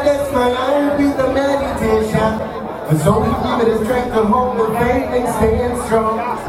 Let's my life be the meditation. So we give it a strength to hold the faith and staying strong.